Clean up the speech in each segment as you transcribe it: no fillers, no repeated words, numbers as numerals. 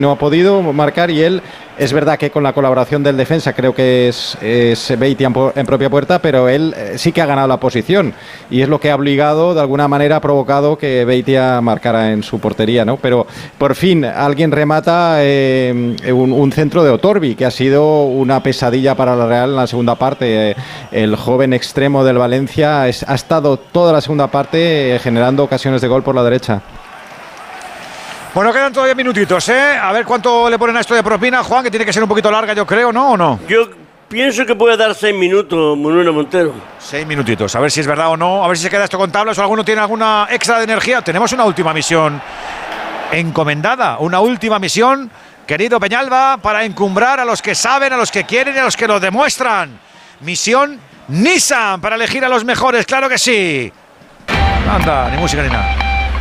no ha podido marcar y él, es verdad que con la colaboración del defensa, creo que es Beitia en propia puerta, pero él sí que ha ganado la posición y es lo que ha obligado, de alguna manera ha provocado que Beitia marcara en su portería, ¿no? Pero por fin alguien remata un centro de Otorbi, que ha sido una pesadilla para la Real en la segunda parte. El joven extremo del Valencia ha estado toda la segunda parte generando ocasiones de gol por la derecha. Bueno, quedan todavía minutitos, ¿eh? A ver cuánto le ponen a esto de propina, Juan, que tiene que ser un poquito larga, yo creo, ¿no? ¿O no? Yo pienso que puede dar 6 minutos, Manuel Montero. 6 minutitos, a ver si es verdad o no, a ver si se queda esto con tablas o alguno tiene alguna extra de energía. Tenemos una última misión encomendada, una última misión, querido Peñalba, para encumbrar a los que saben, a los que quieren y a los que lo demuestran. Misión Nissan, para elegir a los mejores, claro que sí. Anda, ni música ni nada.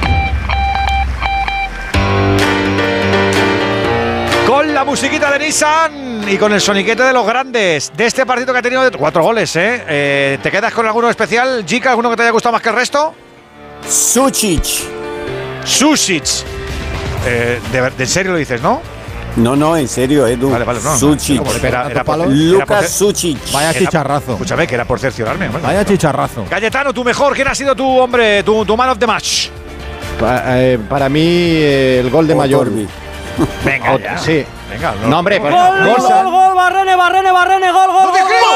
Con la musiquita de Nissan y con el soniquete de los grandes de este partido que ha tenido 4 goles, ¿eh? ¿Te quedas con alguno especial, Jica? ¿Alguno que te haya gustado más que el resto? Sušić. Sušić. ¿De serio lo dices, no? No, en serio, Edu. Vale, no. Sušić. Lucas Sušić. Vaya chicharrazo. Escúchame, que era por cerciorarme. Hombre. Vaya chicharrazo. Cayetano, tú mejor. ¿Quién ha sido tu hombre, tu man of the match? Para mí, el gol de Mayor. Venga, ya. Sí. Venga, no, hombre. Gol, Barrene, gol, gol,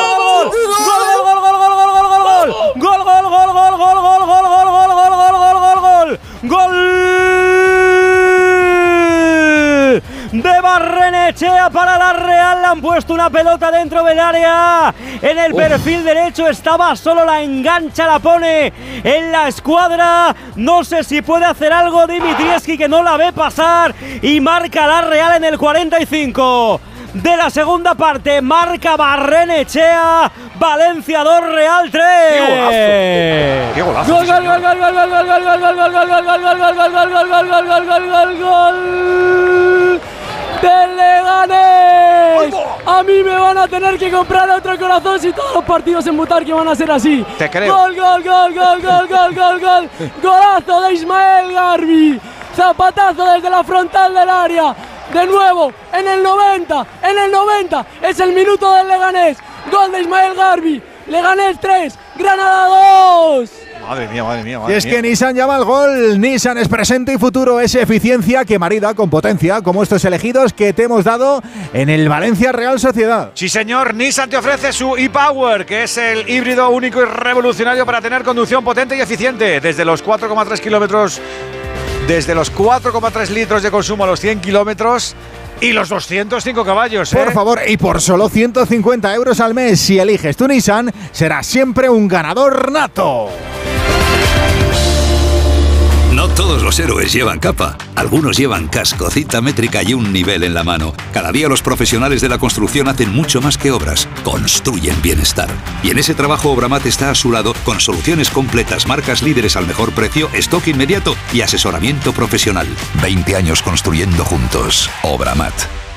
de Barrenechea para la Real. Le han puesto una pelota dentro del área. En el perfil derecho estaba solo, la engancha, la pone en la escuadra. No sé si puede hacer algo Dimitrievski, que no la ve pasar, y marca la Real en el 45 de la segunda parte. Marca Barrenechea. Valencia 2, Real 3. ¡Qué golazo! Gol, gol, gol, gol, gol, gol, gol, gol, gol, gol, gol, gol, gol, gol, gol, gol del Leganés. A mí me van a tener que comprar otro corazón si todos los partidos en Butarque van a ser así. Te creo. Gol, gol, gol, gol, gol, gol, gol, gol. Golazo de Ismael Garbi. Zapatazo desde la frontal del área. De nuevo, en el 90, es el minuto del Leganés. Gol de Ismael Garbi. Leganés 3, Granada 2. Madre mía. Y es que Nissan llama al gol. Nissan es presente y futuro, es eficiencia que marida con potencia, como estos elegidos que te hemos dado en el Valencia Real Sociedad. Sí, señor. Nissan te ofrece su e-Power, que es el híbrido único y revolucionario para tener conducción potente y eficiente. Desde los 4,3 kilómetros, desde los 4,3 litros de consumo a los 100 kilómetros. Y los 205 caballos, ¿eh? Por favor, y por solo 150 euros al mes, si eliges tu Nissan, serás siempre un ganador nato. No todos los héroes llevan capa. Algunos llevan casco, cita métrica y un nivel en la mano. Cada día los profesionales de la construcción hacen mucho más que obras. Construyen bienestar. Y en ese trabajo Obramat está a su lado con soluciones completas, marcas líderes al mejor precio, stock inmediato y asesoramiento profesional. 20 años construyendo juntos. Obramat.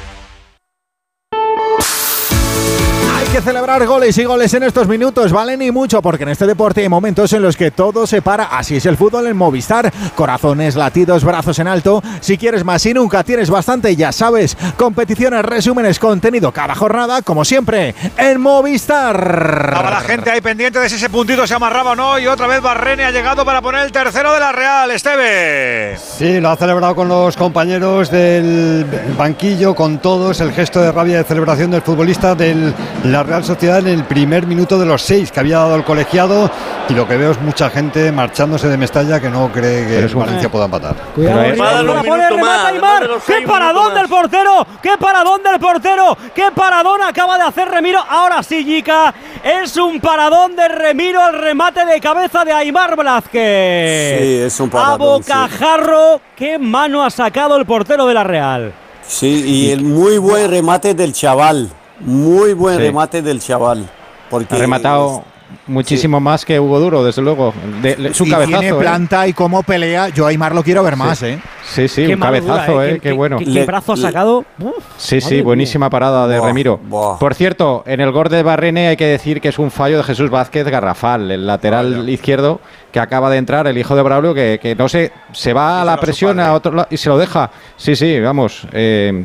Hay que celebrar goles y goles en estos minutos, valen y mucho, porque en este deporte hay momentos en los que todo se para. Así es el fútbol en Movistar. Corazones, latidos, brazos en alto. Si quieres más y nunca tienes bastante, ya sabes. Competiciones, resúmenes, contenido cada jornada, como siempre, en Movistar. Estaba la gente ahí pendiente de si ese puntito se amarraba o no. Y otra vez Barrene ha llegado para poner el tercero de la Real. Esteve. Sí, lo ha celebrado con los compañeros del banquillo, con todos. El gesto de rabia de celebración del futbolista del la Real Sociedad en el primer minuto de los 6 que había dado el colegiado, y lo que veo es mucha gente marchándose de Mestalla que no cree que Valencia pueda empatar. ¡Qué paradón del portero! ¡Qué paradón del portero! ¡Qué paradón acaba de hacer Remiro! Ahora sí, Jica, es un paradón de Remiro al remate de cabeza de Aimar Blázquez. Sí, es un paradón. A bocajarro, qué mano ha sacado el portero de la Real. Sí, y el muy buen remate del chaval. Muy buen remate del chaval. Porque ha rematado muchísimo más que Hugo Duro, desde luego. Su y cabezazo. Tiene planta y cómo pelea. Yo a Aimar lo quiero ver más, ¿eh? Sí, qué un cabezazo, qué bueno. Qué brazo ha sacado. Sí, buenísima parada de Remiro. Por cierto, en el gol de Barrene hay que decir que es un fallo de Jesús Vázquez garrafal, el lateral izquierdo que acaba de entrar, el hijo de Braulio, que no sé, se va a la presión a otro lado y se lo deja. Sí, vamos,